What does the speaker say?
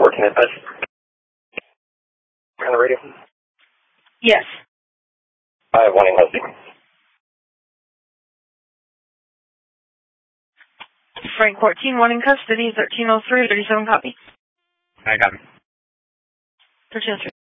14 at best. On the radio? Yes. I have one in custody. Frank 14, one in custody, 1303, 37 copy. I got him. 1303.